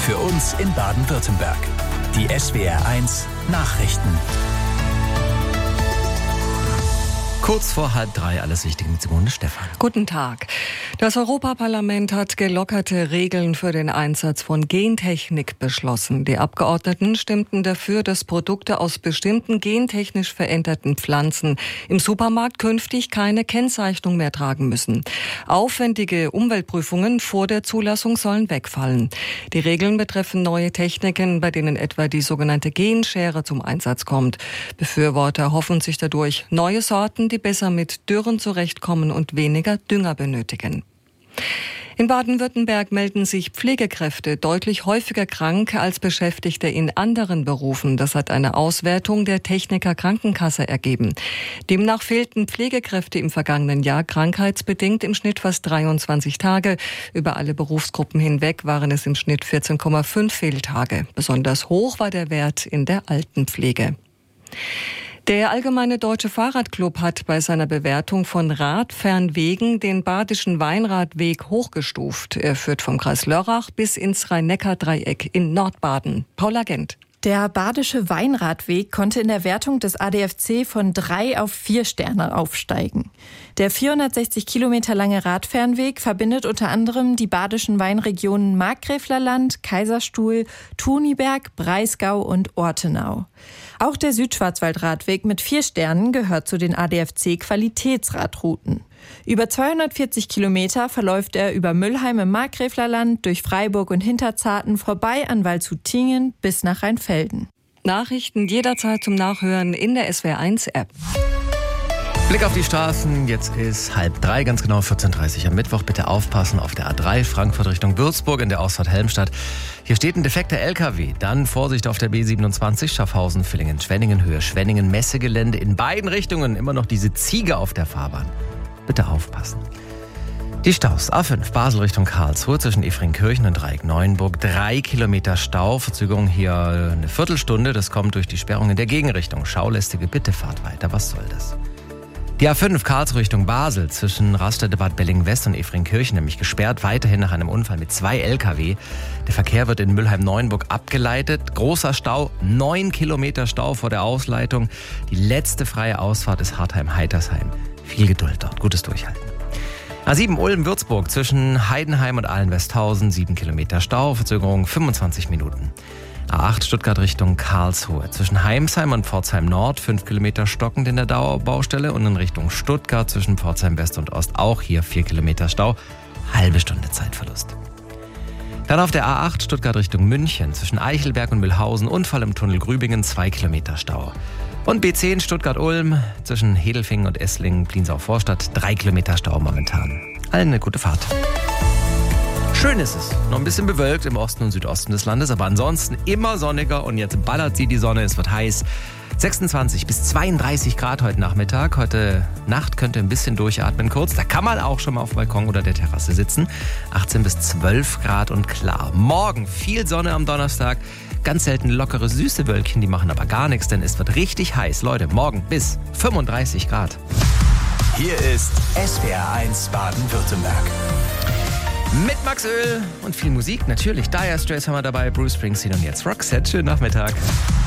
Für uns in Baden-Württemberg. Die SWR1 Nachrichten. Kurz vor 2:30 alles Wichtige mit Simone Stephan. Guten Tag. Das Europaparlament hat gelockerte Regeln für den Einsatz von Gentechnik beschlossen. Die Abgeordneten stimmten dafür, dass Produkte aus bestimmten gentechnisch veränderten Pflanzen im Supermarkt künftig keine Kennzeichnung mehr tragen müssen. Aufwendige Umweltprüfungen vor der Zulassung sollen wegfallen. Die Regeln betreffen neue Techniken, bei denen etwa die sogenannte Genschere zum Einsatz kommt. Befürworter hoffen sich dadurch neue Sorten, die besser mit Dürren zurechtkommen und weniger Dünger benötigen. In Baden-Württemberg melden sich Pflegekräfte deutlich häufiger krank als Beschäftigte in anderen Berufen. Das hat eine Auswertung der Techniker Krankenkasse ergeben. Demnach fehlten Pflegekräfte im vergangenen Jahr krankheitsbedingt im Schnitt fast 23 Tage. Über alle Berufsgruppen hinweg waren es im Schnitt 14,5 Fehltage. Besonders hoch war der Wert in der Altenpflege. Der Allgemeine Deutsche Fahrradclub hat bei seiner Bewertung von Radfernwegen den Badischen Weinradweg hochgestuft. Er führt vom Kreis Lörrach bis ins Rhein-Neckar-Dreieck in Nordbaden. Paula Gent. Der Badische Weinradweg konnte in der Wertung des ADFC von 3 auf 4 Sterne aufsteigen. Der 460 Kilometer lange Radfernweg verbindet unter anderem die badischen Weinregionen Markgräflerland, Kaiserstuhl, Thuniberg, Breisgau und Ortenau. Auch der Südschwarzwaldradweg mit 4 Sternen gehört zu den ADFC-Qualitätsradrouten. Über 240 Kilometer verläuft er über Müllheim im Markgräflerland, durch Freiburg und Hinterzarten, vorbei an Waldshut-Tiengen bis nach Rheinfelden. Nachrichten jederzeit zum Nachhören in der SWR1-App. Blick auf die Straßen, jetzt ist 2:30, ganz genau 14:30 am Mittwoch. Bitte aufpassen auf der A3 Frankfurt Richtung Würzburg in der Ausfahrt Helmstadt. Hier steht ein defekter LKW. Dann Vorsicht auf der B27 Schaffhausen, Villingen, Schwenningen, Höhe Schwenningen, Messegelände. In beiden Richtungen immer noch diese Ziege auf der Fahrbahn. Bitte aufpassen. Die Staus. A5 Basel Richtung Karlsruhe zwischen Efringkirchen und Dreieck-Neuenburg. 3 Kilometer Stau. Verzögerung hier eine Viertelstunde. Das kommt durch die Sperrung in der Gegenrichtung. Schaulästige, bitte fahrt weiter. Was soll das? Die A5 Karlsruhe Richtung Basel zwischen Raststätte Bad Belling-West und Efringkirchen nämlich gesperrt. Weiterhin nach einem Unfall mit 2 LKW. Der Verkehr wird in Mülheim-Neuenburg abgeleitet. Großer Stau, 9 Kilometer Stau vor der Ausleitung. Die letzte freie Ausfahrt ist Hartheim-Heitersheim. Viel Geduld dort, gutes Durchhalten. A7 Ulm-Würzburg zwischen Heidenheim und Ahlen-Westhausen, 7 Kilometer Stau, Verzögerung 25 Minuten. A8 Stuttgart Richtung Karlsruhe zwischen Heimsheim und Pforzheim Nord, 5 Kilometer stockend in der Dauerbaustelle, und in Richtung Stuttgart zwischen Pforzheim West und Ost auch hier 4 Kilometer Stau, halbe Stunde Zeitverlust. Dann auf der A8 Stuttgart Richtung München zwischen Eichelberg und Mühlhausen, Unfall im Tunnel Grübingen, 2 Kilometer Stau. Und B10 Stuttgart-Ulm zwischen Hedelfingen und Esslingen, Pliensau-Vorstadt, 3 Kilometer Stau momentan. Allen eine gute Fahrt. Schön ist es. Noch ein bisschen bewölkt im Osten und Südosten des Landes, aber ansonsten immer sonniger, und jetzt ballert sie die Sonne, es wird heiß. 26 bis 32 Grad heute Nachmittag. Heute Nacht könnt ihr ein bisschen durchatmen kurz. Da kann man auch schon mal auf dem Balkon oder der Terrasse sitzen. 18 bis 12 Grad und klar. Morgen viel Sonne am Donnerstag. Ganz selten lockere, süße Wölkchen, die machen aber gar nichts, denn es wird richtig heiß. Leute, morgen bis 35 Grad. Hier ist SWR1 Baden-Württemberg. Mit Max Öl und viel Musik, natürlich. Dire Straits haben wir dabei, Bruce Springsteen und jetzt Roxette. Schönen Nachmittag.